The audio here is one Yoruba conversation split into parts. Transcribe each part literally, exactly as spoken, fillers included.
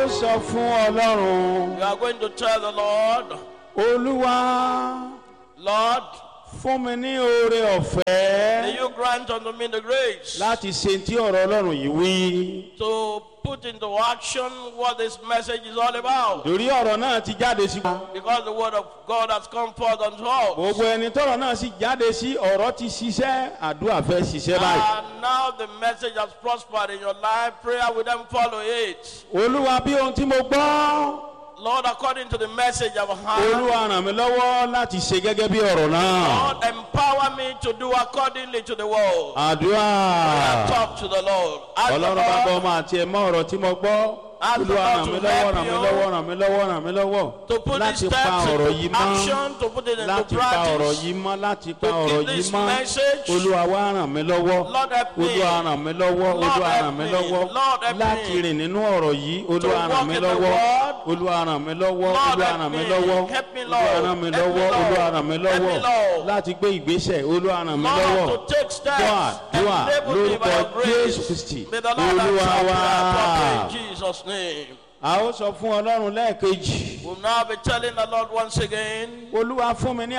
ó sọ fún Ọlọ́run. You are going to tell the Lord, Olúwa, Lord, fún mi ní oore ọ̀fẹ́ may you grant unto me the grace láti ṣe tí ọ̀rọ̀ Ọlọ́run yìí wí. to put into action what this message is all about. Torí ọ̀rọ̀ náà ti jáde sí wa. Because the word of God has come forth unto us. Gbogbo ẹni tọ́rọ̀ náà sì jáde sí, ọ̀rọ̀ ti ṣiṣẹ́, àdúrà fẹ́ ṣiṣẹ́ báyìí. And now the message has prospered in your life. Prayer will then follow it. Olúwa, bí ohun tí mo gbọ́, Lord, according to the message I've heard, Olúwa ràn mí lọ́wọ́ láti ṣe gẹ́gẹ́ bí ọ̀rọ̀ náà. Lord, empower me to do accordingly to the word. Àdúrà. Talk to the Lord. Ask the Ọlọ́run bá bọ́ Lord ọmọ àti ẹ̀mọ́ ọ̀rọ̀ tí mo gbọ́. Olúwa ràn mí lọ́wọ́, ràn mí lọ́wọ́, ràn mí lọ́wọ́, ràn mí lọ́wọ́. to put these Láti pa steps ọ̀rọ̀ into yìí mọ́. action, to put it into Láti pa ọ̀rọ̀ practice. yìí mọ́, láti pa To ọ̀rọ̀ keep yìí this mọ́. message. Olúwa wá ràn mí lọ́wọ́. Lord help me. Olúwa ràn mí lọ́wọ́, Lord Olúwa help ràn mí me. lọ́wọ́. Lord help me. Láti rìn nínú ọ̀rọ̀ yìí, Olúwa walk ràn mí in the lọ́wọ́. word. Olúwa ràn mí lọ́wọ́, Lord Olúwa help ràn mí me. lọ́wọ́. Help me, Olúwa Lord. ràn mí Help me, lọ́wọ́, Lord. Olúwa ràn mí Help me, lọ́wọ́. Lord. Láti gbé ìgbésẹ̀, Olúwa ràn mí lọ́wọ́. Lord, to take steps. Dúà, dúà, Enable me by lórúkọ your grace. Jésù Kristi. May the Lord Olúwa answer wá. prayer properly in Jesus' name. A ó sọ fún Ọlọ́run lẹ́ẹ̀kejì. We'll now be telling the Lord once again, Olúwa fún mi ní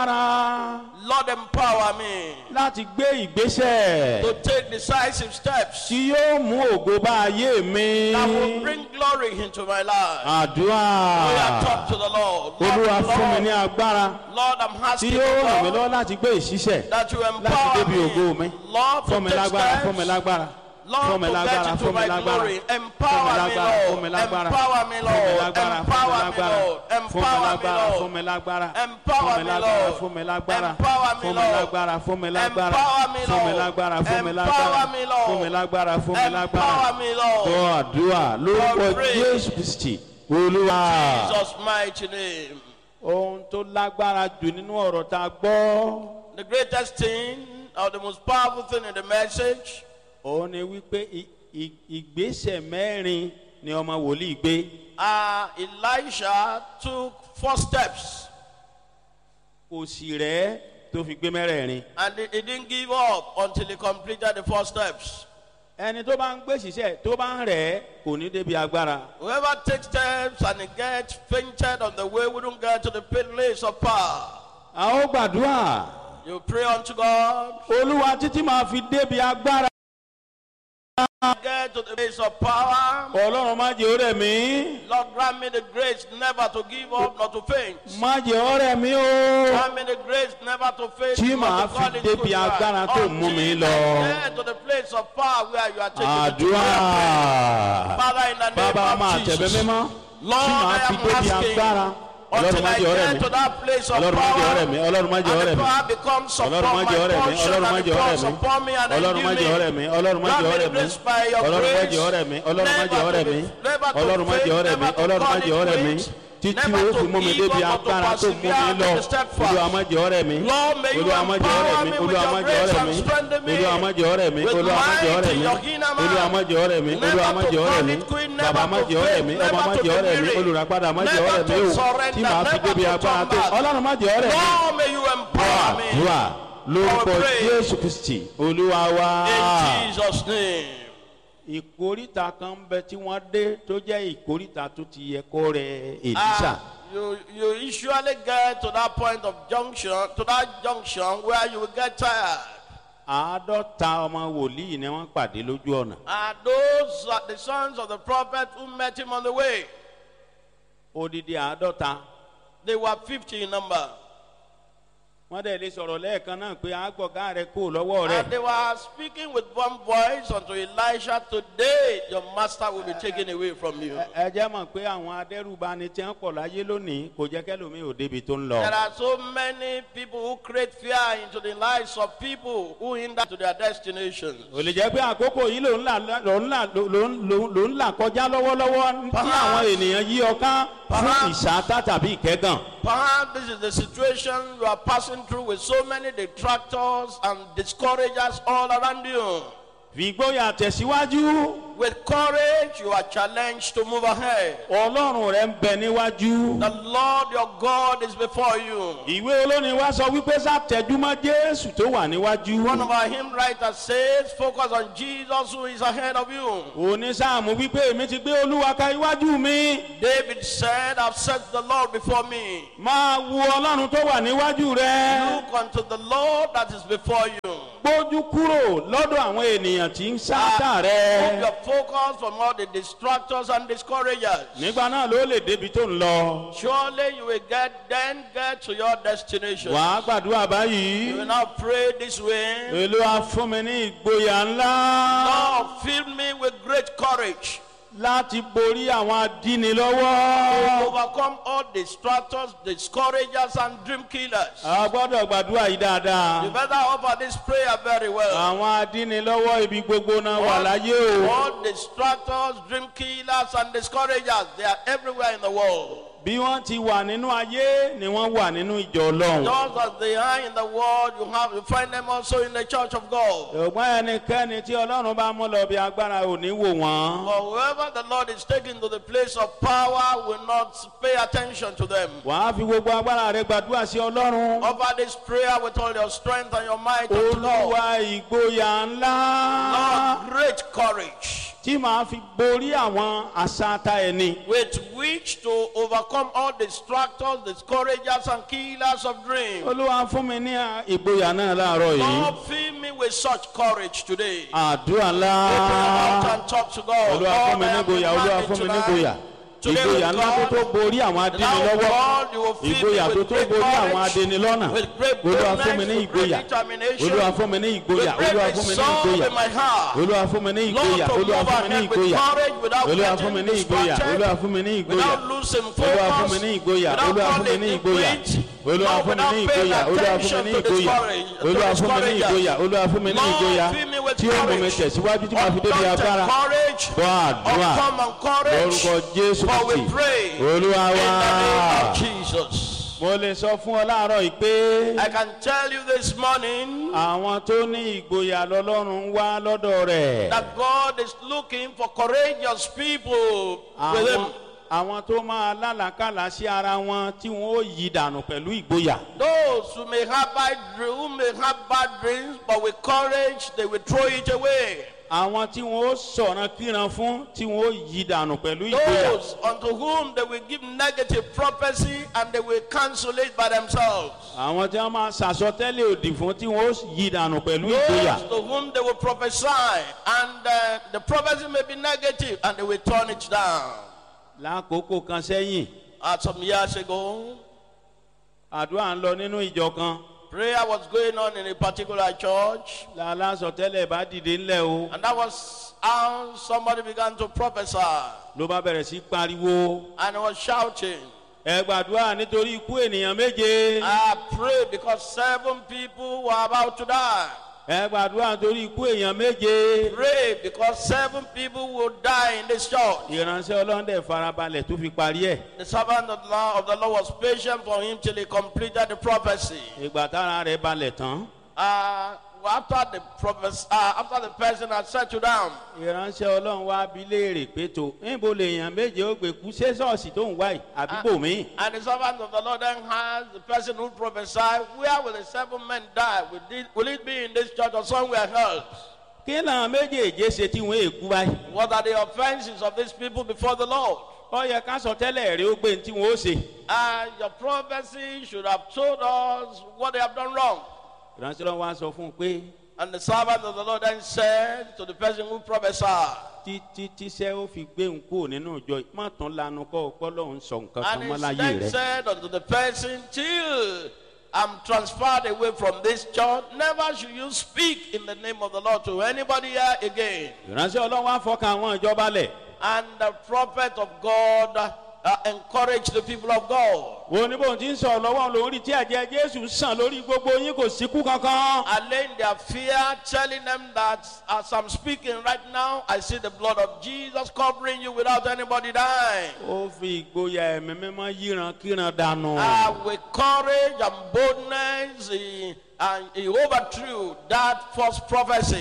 agbára Lord, empower me láti gbé ìgbésẹ̀ to take decisive steps tí yóò mú ògo bá ayé mi. that will bring glory into my life. Àdúrà. We are talk to the Lord. Olúwa Lord, fún mi ní Lord, agbára Lord, I'm tí asking yóò ràn mí you, Lord, lọ́wọ́ láti gbé ìṣiṣẹ́ that you láti empower débi ògo mi. me. Lord, Fún to mi take lágbára, fún mi steps. lágbára. Lord, Fún mi to lágbára, get into fún mi my lágbára. glory. Fún mi Empower me, lágbára, fún mi Lord. lágbára. Empower me, Fún mi Lord. lágbára, fún mi Empower me, lágbára. Lord. Fún mi Empower me, lágbára, Lord. fún mi lágbára. Empower Fún mi me, lágbára, Lord. fún mi lágbára. Empower me, Fún mi Lord. lágbára, fún mi lágbára. Empower me, Fún mi Lord. lágbára, fún mi lágbára. Empower me, Lord. Fún mi lágbára, fún mi lágbára. Empower me, Lord. Gbọ́ àdúrà lórúkọ Lord, pray. Jésù Kristi. Olúwa. Jesus' mighty name. Ohun tó lágbára jù nínú ọ̀rọ̀ tá a gbọ́. The greatest thing, or the most powerful thing in the message, Òun ni wípé ì- ì- ìgbésẹ̀ mẹ́rin ni ọmọ wòlíì gbé. uh, Elisha took four steps Kò sì rẹ̀ tó fi gbé mẹ́rẹ̀ẹ̀rin. and he, he didn't give up until he completed the four steps. Ẹni tó bá ń gbé ṣiṣẹ́ tó bá ń rẹ̀ kò ní débi agbára. Whoever takes steps and he gets fainted on the way wouldn't get to the place of power. A ó gbàdúrà. You pray unto God, Olúwa títí máa fi débi agbára. get to the place of power. Ọlọ́run má jẹ́ ó rẹ̀ mí. Lord, grant me the grace never to give up, not to faint. Má jẹ́ ó rẹ̀ mí o. Grant me the grace never to faint, Tí not màá to fi fall into débi agbára tó mú mi Until lọ. I get to the place of power where you are taking me to. Àdúrà. Father, in the name Bàbá máa of tẹ̀bẹ́ Jesus, mímọ́. Lord, Tí màá I fi am débi asking agbára. Ọlọ́run until má I jẹ́ ó rẹ̀ get mí. to that place of Ọlọ́run má jẹ́ ó rẹ̀ mí. power, Ọlọ́run má jẹ́ ó and rẹ̀ the mí. power becomes Ọlọ́run upon má my jẹ́ ó rẹ̀ mí. portion, Ọlọ́run má and jẹ́ ó rẹ̀ becomes mí. upon me and Ọlọ́run má endue jẹ́ ó me. rẹ̀ mí. Ọlọ́run má Grant jẹ́ ó me the rẹ̀ mí. grace by your Ọlọ́run má grace, jẹ́ ó rẹ̀ mí. Ọlọ́run má jẹ́ ó rẹ̀ mí. never to Ọlọ́run má jẹ́ ó faint, rẹ̀ mí. never to Ọlọ́run má fall jẹ́ ó rẹ̀ mí. into it, Títí never ó to fi mú mi give débi up, but to agbára tó mú mi persevere lọ. and to step fast. Olúwa má jẹ́ ó rẹ̀ mí. Lord, may you Olúwa má jẹ́ ó rẹ̀ empower mí. me with Olúwa your má jẹ́ ó grace rẹ̀ and mí. strengthen me Olúwa má jẹ́ ó rẹ̀ mí. with Olúwa má jẹ́ ó might rẹ̀ in mí. your inner man. Olúwa má jẹ́ ó rẹ̀ mí. Never Olúwa má to jẹ́ ó rẹ̀ call mí. it quit, never Bàbá má to jẹ́ ó rẹ̀ mí. faint, Ọmọ má never jẹ́ ó to rẹ̀ mí. weary, Olùràpadà má jẹ́ ó never rẹ̀ mí to o. surrender, Tí màá fi never débi to agbára turn tó. back. Ọlọ́run má jẹ́ ó rẹ̀ mí. Lord, may you empower me. Àdúrà lórúkọ Our praise. Jésù Kristi Olúwa wa. In Jesus' name. Ìkóríta kan ń bẹ tí wọ́n dé tó jẹ́ ìkóríta tó ti yẹ kó rẹ̀ Èlíṣà. Ah, you you usually get to that point of junction, to that junction where you will get tired. Àádọ́ta ọmọ wòlíì ni wọ́n pàdé lójú ọ̀nà. And those are the sons of the prophet who met him on the way. Odidi àádọ́ta. They were fifty in number. Wọ́n dẹ̀ lè sọ̀rọ̀ lẹ́ẹ̀kan náà pé àgbọ̀gá rẹ̀ kò lọ́wọ́ rẹ̀. And they were speaking with one voice unto Elisha, today your master will be taken away from you. Ẹ jẹ́ mọ̀ pé àwọn adẹ́rùbani tí wọ́n pọ̀ láyé lónìí kò jẹ́ kẹ́lòmíì ò débi tó ń lọ. There are so many people who create fear into the lives of people who hinder to their destinations. Ò lè jẹ́ pé àkókò yìí ló ń là ló ń là ló ń ló ń là kọjá lọ́wọ́lọ́wọ́ tí àwọn ènìyàn yí ọ ká fún ìṣáátá tàbí ìkẹ́gàn. Perhaps this is the situation you are passing through with so many detractors and discouragers all around you. fi ìgboyà tẹ̀síwájú. With courage, you are challenged to move ahead. Ọlọ́run rẹ̀ ń bẹ níwájú. The Lord your God is before you. Ìwé olórin wa sọ wípé sátẹ̀júmọ́ Jésù tó wà níwájú. One of our hymn writers says, focus on Jesus who is ahead of you. Onísáàmù wípé èmi ti gbé Olúwa ka iwájú mi. David said, I've set the Lord before me. Máa wo Ọlọ́run tó wà níwájú rẹ. Look unto the Lord that is before you. Gbójú kúrò lọ́dọ̀ àwọn ènìyàn tí ń sáátà rẹ. Move your focus from all the distractors and discouragers. Nígbà náà ló lè débi tó ń lọ. Surely you will get then get to your destination. Wàá gbàdúrà báyìí. You will now pray this way. Olúwa fún mi ní ìgboyà ńlá. Lord, fill me with great courage Láti borí àwọn to adínilọ́wọ́. overcome all distractors, discouragers, and dream killers. A gbọ́dọ̀ gbàdúrà yìí dáadáa. You better offer this prayer very well. Àwọn adínilọ́wọ́ ibi gbogbo náà wà láyé o. All distractors, dream killers, and discouragers, they are everywhere in the world. Bí wọ́n ti wà nínú ayé ni wọ́n wà nínú ìjọ Ọlọ́run. Just as they are in the world, you have you find them also in the church of God. Ṣùgbọ́n ẹnikẹ́ni tí Ọlọ́run bá mú lọ bí agbára ò ní wò wọ́n. For whoever the Lord is taking to the place of power will not pay attention to them. Wàá fi gbogbo agbára rẹ gbàdúrà sí Ọlọ́run. Offer this prayer with all your strength and your might unto God. Olúwa ìgboyà ńlá. Lord, great courage Tí màá fi borí àwọn àṣàtà ẹni. with which to overcome all distractors, discouragers, and killers of dreams. Olúwa fún mi ní ìgboyà náà láàárọ̀ yìí. Lord, fill me with such courage today. Àdúrà ńlá. Open your mouth and talk to God. Olúwa fún Lord, mi I ní am ìgboyà. Olúwa demanding fún mi ní tonight. ìgboyà. Today Ìgboyà with ńlá tó tó God, borí àwọn now adínilọ́wọ́. God, you will fill Ìgboyà me tó with tó great borí àwọn courage, adínilọ́nà. with great Olúwa fún mi boldness, ní with great ìgboyà. determination, Olúwa fún mi ní with ìgboyà. great Olúwa fún mi ní resolve ìgboyà. in my heart. Olúwa fún mi ní Lord, ìgboyà. to Olúwa move fún mi ní ahead with ìgboyà. courage without Olúwa fún mi getting ní ìgboyà. distracted, Olúwa fún mi ní ìgboyà. without losing Olúwa fún mi focus, ní ìgboyà. without Olúwa fún mi falling ní in ìgboyà. quit, Olúwa Lord, fún mi ní without paying ìgboyà. Olúwa fún mi attention ní to ìgboyà. discourage, to Olúwa fún mi ní discouragers. ìgboyà. Olúwa fún mi ní ìgboyà. Lord, fill me with Tí ó mú mi courage, tẹ̀síwájú tí màá fi débi undaunted agbára. courage, Gbọ́ àdúrà. uncommon courage, Lórúkọ Jésù for we Kristi. pray Olúwa in the name wá. of Jesus. Mo lè sọ fún ọ láàárọ̀ yìí pé I can tell you this morning àwọn tó ní ìgboyà lọ́lọ́run ń wá lọ́dọ̀ rẹ̀. that God is looking for courageous people with Àwọn Him. àwọn tó máa lálàkàlà sí ara wọn tí wọn ó yí dànù pẹ̀lú ìgboyà. Those who may have bad dreams, who may have bad dreams, but with courage they will throw it away. Àwọn tí wọn ó sọ̀rọ̀ kíran fún tí wọn ó yí dànù pẹ̀lú ìgboyà. Those unto whom they will give negative prophecy and they will cancel it by themselves. Àwọn tí wọn máa ṣàsọtẹ́lẹ̀ òdì fún tí wọn ó yí dànù pẹ̀lú ìgboyà. Those to whom they will prophesy and uh, the prophecy may be negative and they will turn it down. Lákòókò kan sẹ́yìn, Uh, some years ago, àdúrà ń lọ nínú ìjọ kan. prayer was going on in a particular church, Lálásọtẹ́lẹ̀ bá dìde ńlẹ̀ o. and that was how somebody began to prophesy, Ló bá bẹ̀rẹ̀ sí pariwo. and he was shouting, Ẹ gbàdúrà nítorí ikú ènìyàn méje. I pray because seven people were about to die. Ẹ gbàdúrà nítorí ikú èèyàn méje. Pray because seven people will die in this church. Ìránṣẹ́ Ọlọ́run dẹ̀ farabalẹ̀ tó fi parí ẹ̀. The servant of the Lord, of the Lord was patient for him till he completed the prophecy. Ìgbà tára rẹ̀ balẹ̀ tán. Uh, after the prophes- uh, after the person had settled down, Ìránṣẹ́ Ọlọ́run wá bi léèrè pé tó níbo lèèyàn méje ó gbé kú ṣé ṣọ́ọ̀ṣì tó ń wá yìí àbíbò míì. and the servant of the Lord then asked the person who prophesied, where will the seven men die? Will it, will it be in this church or somewhere else? Kí làwọn méjèèjì ṣe tí wọ́n èkú báyìí? What are the offenses of these people before the Lord? Ó yẹ ká sọ tẹ́lẹ̀ rẹ̀ ó gbé ní tí wọ́n ó ṣe. And your prophecy should have told us what they have done wrong. Ìránṣẹ́ Ọlọ́run wá sọ fún un pé And the servant of the Lord then said to the person who prophesied, títí tíṣẹ́ ó fi gbé òun kúrò nínú ìjọ má tán lanu kọ́ ọpọ́ lọ́hún sọ nǹkan kan and mọ́ he láyé then rẹ̀. said unto the person, till I'm transferred away from this church, never should you speak in the name of the Lord to anybody here again. Ìránṣẹ́ Ọlọ́run wá fọkàn àwọn ìjọba lẹ̀. And the prophet of God uh, encouraged the people of God. Wo ní bóun ti ń sọ̀rọ̀ lọ́wọ́ lórí tí ẹ̀jẹ̀ Jésù sàn lórí gbogbo yín kò síkú kankan. Allaying their fear, telling them that as I'm speaking right now, I see the blood of Jesus covering you without anybody dying. Ó fi ìgboyà ẹ̀mí mímọ́ yíran kíran dànù. Uh, with courage and boldness, he, and he overthrew that false prophecy.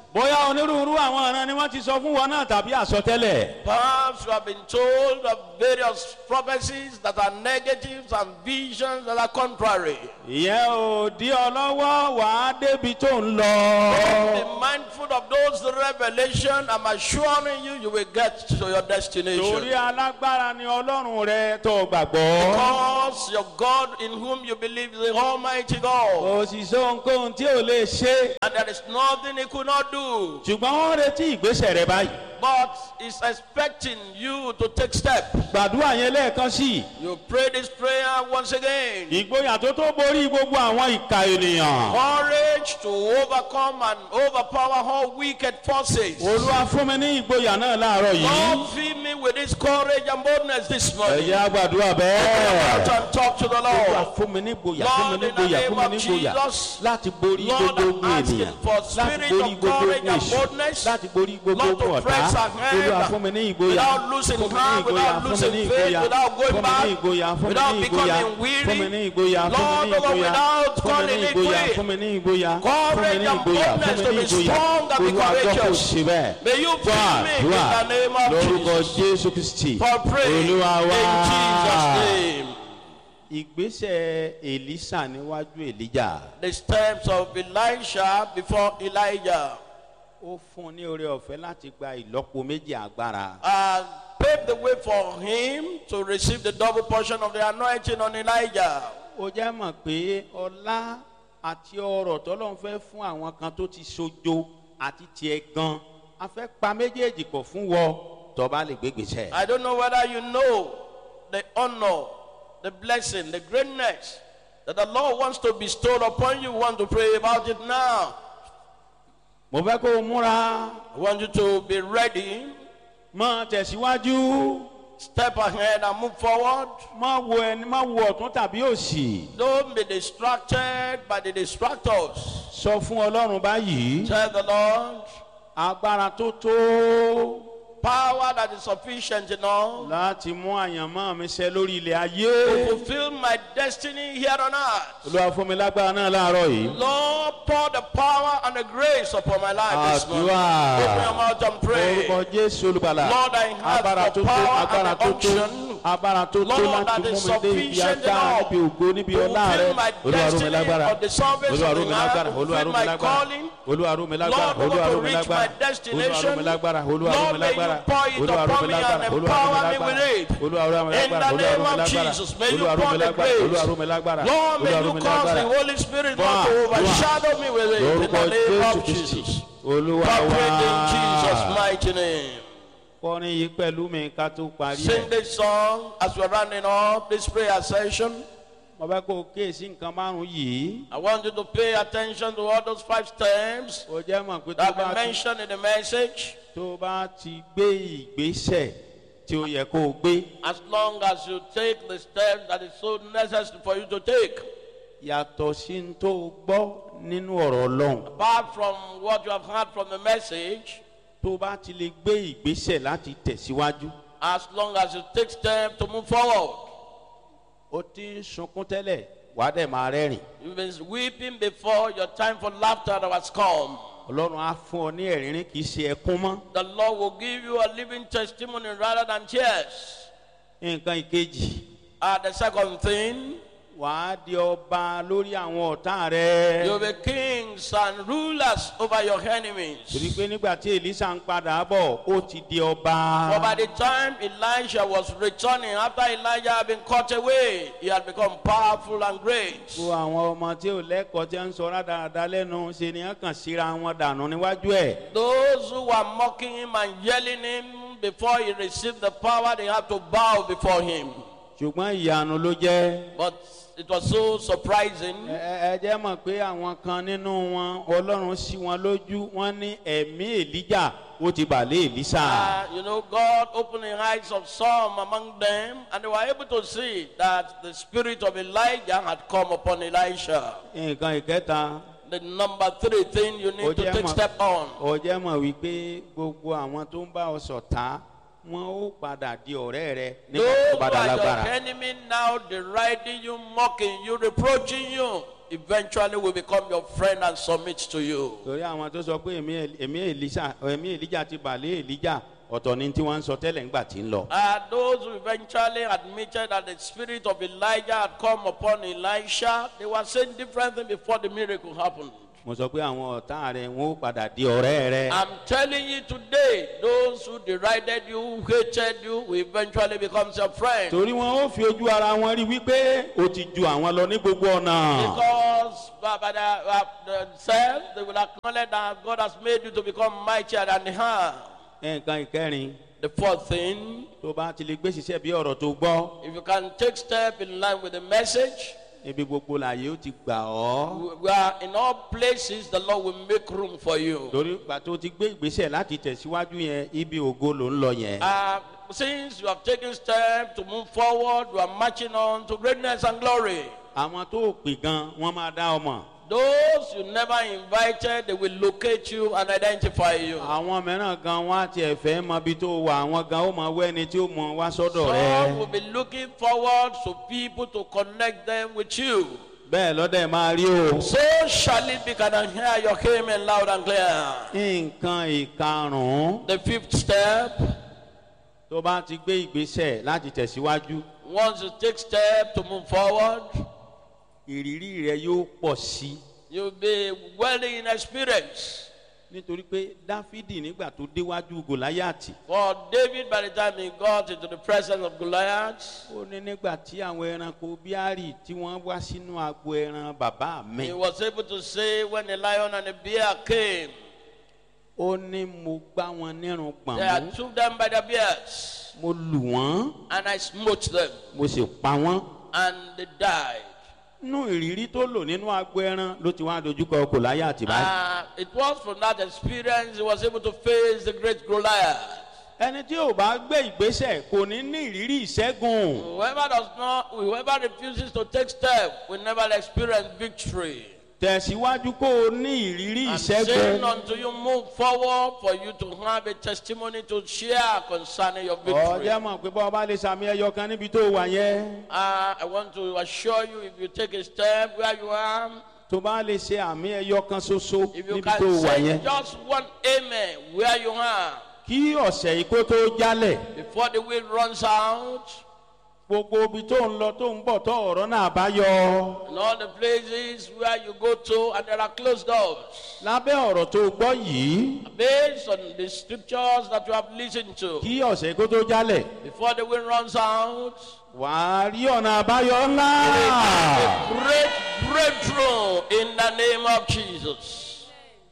bóyá onírúurú àwọn ọ̀ràn ni wọ́n ti sọ fún wọn náà tàbí àsọtẹ́lẹ̀. Perhaps you have been told of various prophecies that are negatives and visions that are contrary. ìyẹn ò dí ọ lọ́wọ́ wàá débi tó ń lọ. Be mindful of those revelations. I'm assuring you, you will get to your destination. torí alágbára ni ọlọ́run rẹ tó gbàgbọ́. Because your God in whom you believe is the Almighty God. kò sì sọ ohunkóhun tí ò lè ṣe. And there is nothing he could not do. ṣùgbọ́n wọ́n retí ìgbésẹ̀ rẹ báyìí. But he's expecting you to take steps. gbàdúrà yẹn lẹ́ẹ̀kan sí i. You pray this prayer once again. ìgboyà tó tó borí gbogbo àwọn ìka ènìyàn. Courage to overcome and overpower all wicked forces. olúwa fún mi ní ìgboyà náà láàárọ̀ yìí. Lord, fill me with this courage and boldness this morning. ẹ̀yà gbàdúrà Out bẹ́ẹ̀. and talk to the olúwa Lord. fún mi ní ìgboyà fún mi ní ìgboyà fún mi ní ìgboyà láti borí Lord, gbogbo I'm ogun asking ènìyàn. for láti spirit borí of gbogbo courage ogun and èṣù. boldness. láti borí gbogbo Lord, to ogun ọ̀tá. press ahead olúwa fún mi ní ìgboyà. without losing fún mi ní heart, ìgboyà without fún mi losing ní faith, ìgboyà without going fún mi ní back, ìgboyà fún mi without ní ìgboyà becoming weary. fún mi ní ìgboyà fún mi Lord, ní ìgboyà without fún mi calling ní it ìgboyà quit. fún mi ní ìgboyà fún mi Courage ní and ìgboyà fún boldness mi to ní be ìgboyà strong and be olúwa gbọ́ kó courageous. ṣe bẹ́ẹ̀. May you fill me in àdúrà the name of lórúkọ Jesus. jésù kristi For praying in olúwa wá. Jesus' name. ìgbésẹ̀ èlísà níwájú èlíjà. The steps of Elisha before Elijah ó fún un ní oore ọ̀fẹ́ láti gba ìlọ́po méjì agbára. uh, paved the way for him to receive the double portion of the anointing on Elijah. ó jẹ́ mọ̀ pé ọlá àti ọrọ̀ tọ́lọ́run fẹ́ fún àwọn kan tó ti sojo àti tiẹ̀ gan a fẹ́ pa méjèèjì pọ̀ fún wọ tó bá lè gbégbèsè. I don't know whether you know the honor, the blessing, the greatness that the Lord wants to bestow upon you. Want to pray about it now. mo fẹ́ kó o múra I want you to be ready. mọ́ tẹ̀síwájú Step ahead and move forward. má wo ẹni má wo ọ̀tún tàbí òsì. Don't be distracted by the distractors. sọ fún ọlọ́run báyìí Tell the Lord, agbára tó tó power that is sufficient enough láti mú àyànmọ́ mi ṣẹ lórí ilẹ̀ to ayé. fulfill my destiny here on earth. olúwa fún mi lágbára náà láàárọ̀ yìí. Lord, pour the power and the grace upon my life this morning. àdúrà Open your mouth and pray. orúkọ jésù olùgbàlà. Lord, I have agbára the tó tó power agbára and tó the tó unction. agbára tó tó Lord, láti that mú is mi dé ibi sufficient agbára enough níbi ògo níbi to ọlá rẹ. fulfill my olúwa ró mi destiny lágbára of the service olúwa of ró the mi Lord, lágbára olúwa ró fulfill mi my lágbára calling. olúwa ró mi lágbára Lord, I olúwa want ró to mi reach my lágbára olúwa ró destination. mi lágbára olúwa ró mi Lord, may you lágbára pour it olúwa ró upon mi me and lágbára olúwa ró mi empower me with lágbára it. olúwa ró mi In lágbára the olúwa ró name mi of lágbára Jesus, may you olúwa ró pour mi the lágbára olúwa ró grace. mi lágbára Lord, may olúwa ró you mi cause the lágbára. Holy Spirit Wá, not to wá. overshadow me with it. In lórúkọ the name jésù of kristi Jesus. olúwa Pray in Jesus' wá. mighty name. kọrin yìí pẹ̀lú mi ká tó parí Sing ẹ̀. this song as we're rounding up this prayer session. mo fẹ́ kó o kíyèsí nǹkan márùn-ún yìí. I want you to pay attention to all those five steps ó jẹ́ mọ̀ pé tó that bá we ti mentioned in the message. tó bá ti gbé ìgbésẹ̀ tí ó yẹ kó o gbé. As long as you take the steps that is so necessary for you to take. yàtọ̀ sí ní tó o gbọ́ nínú ọ̀rọ̀ ọlọ́run. Apart from what you have heard from the message, tó bá ti lè gbé ìgbésẹ̀ láti tẹ̀síwájú. as long as you take steps to move forward. ó ti ń sunkún tẹ́lẹ̀ wàá dẹ̀ máa rẹ́rìn. You've been weeping before your time for laughter that has come. ọlọ́run á fún ọ ní ẹ̀rín kì í ṣe ẹkún mọ́. The Lord will give you a living testimony rather than tears. nǹkan ìkejì Uh, the second thing, wàá di ọba lórí àwọn ọ̀tá rẹ. you'll be kings and rulers over your enemies. torí pé nígbà tí èlísà ń padà bọ̀ ó ti di ọba. For by the time Elijah was returning, after Elijah had been cut away, he had become powerful and great. gbogbo àwọn ọmọ tí ò lẹ́kọ̀ọ́ tí ń sọ rádaràda lẹ́nu ṣe ni wọ́n kàn síra wọn dànù níwájú ẹ̀. Those who were mocking him and yelling him before he received the power, they had to bow before him. ṣùgbọ́n ìyanu ló jẹ́. But it was so surprising. ẹ ẹ jẹ́ mọ̀ pé àwọn kan nínú wọn ọlọ́run sí wọn lójú wọ́n ní ẹ̀mí èlíjà ó ti bà lé èlísà. Uh, you know, God opened the eyes of some among them, and they were able to see that the spirit of Elijah had come upon Elisha. nǹkan ìkẹta. The number three thing you need to take step on. ó jẹ́ mọ̀ wípé gbogbo àwọn tó ń bá ọ ṣọ̀tá wọn ó padà di ọ̀rẹ́ rẹ nígbà Those tó who bá dá are your lágbára. enemy now deriding you, mocking you, reproaching you, eventually will become your friend and submit to you. torí àwọn tó sọ pé èmi èmi Èlíṣà èmi Èlíjà ti bà lé Èlíjà ọ̀tọ̀ ni tí wọ́n ń sọ tẹ́lẹ̀ ńgbà tí ń lọ. And those who eventually admitted that the spirit of Elijah had come upon Elisha, they were saying different things before the miracle happened. mo sọ pé àwọn ọ̀tá rẹ̀ wọ́n ó padà di ọ̀rẹ́ rẹ̀. I'm telling you today, those who derided you, who hated you, will eventually become your friend. torí wọn ó fi ojú ara wọn rí wípé o ti ju àwọn lọ ní gbogbo ọ̀nà. Because by, by the, uh, themselves, they will acknowledge that God has made you to become mightier than they have. nǹkan ìkẹrin The fourth thing, tó bá ti lè gbé ṣiṣẹ́ bí ọ̀rọ̀ tó gbọ́ if you can take step in line with the message, ibi gbogbo làyè ó ti gbà ọ́. we are in all places, the Lord will make room for you. torí ìgbà tó ti gbé ìgbésẹ̀ láti tẹ̀síwájú yẹn ibi ògo ló ń lọ yẹn. Uh, since you have taken steps to move forward, you are marching on to greatness and glory. àwọn tó pè gan wọ́n máa dá ọmọ. Those you never invited, they will locate you and identify you. àwọn mìíràn gan wọ́n á tiẹ̀ fẹ́ mọ ibi tó wà àwọn gan ó mọ wẹ́ni tí ó mọ wá sọ́dọ̀ Some will rẹ̀. be looking forward to people to connect them with you. bẹ́ẹ̀ lọ́dẹ̀ máa rí o. So shall it be. Can I hear your amen loud and clear? nǹkan ìkarùn-ún The fifth step, tó bá ti gbé ìgbésẹ̀ láti tẹ̀síwájú once you take step to move forward, ìrírí rẹ yóò pọ̀ sí. you'll be well in experience. nítorí pé dáfídì nígbà tó déwájú gòláyàtì For David, by the time he got into the presence of Goliath, ó ní nígbà tí àwọn ẹranko bíárì tí wọ́n wá sínú agbo ẹran bàbá mi he was able to say, when the lion and the bear came, ó ní mo gbá wọn nírun gbọ̀n I mú took them by the beards, mo lù wọ́n and I smote them, mo sì pa wọ́n. and they died. nínú ìrírí tó lò nínú agbo ẹran ló ti wá dojúkọ gòláyàtì báyìí. Uh, it was from that experience he was able to face the great Goliath. ẹni tí ò bá gbé ìgbésẹ̀ kò ní ní ìrírí ìṣẹ́gun. Whoever does not, whoever refuses to take step will never experience victory. tẹ̀síwájú kó o ní ìrírí I'm saying ìṣẹ́gun. until you move forward for you to have a testimony to share concerning your victory. ọjọ́ mọ̀ pé bọ́ ọba lè sàmì ẹyọ kan níbi tó wà yẹn. Uh, I want to assure you, if you take a step where you are, tó bá lè ṣe àmì ẹyọ kan ṣoṣo if you níbi tó can wà say yẹn. just one amen where you are, kí ọ̀sẹ̀ yìí kó tó jálẹ̀. before the wind runs out, gbogbo ibi tó ń lọ tó ń bọ̀ tó ọ̀rọ̀ náà bá yọ. and all the places where you go to and there are closed doors. lábẹ́ ọ̀rọ̀ tó gbọ́ yìí Based on the scriptures that you have listened to, kí ọ̀sẹ̀ yìí kó tó jálẹ̀. before the wind runs out, wàá rí ọ̀nà àbáyọ ńlá. a great breakthrough in the name of Jesus.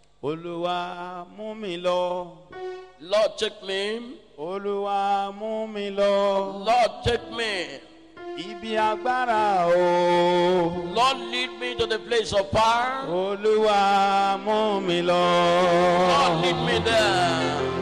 olúwa mú mi lọ. Lord, take me. olúwa mú mi lọ. Lord, take me. ibi agbára o. Lord, lead me to the place of power. olúwa mú mi lọ. Lord, lead me there.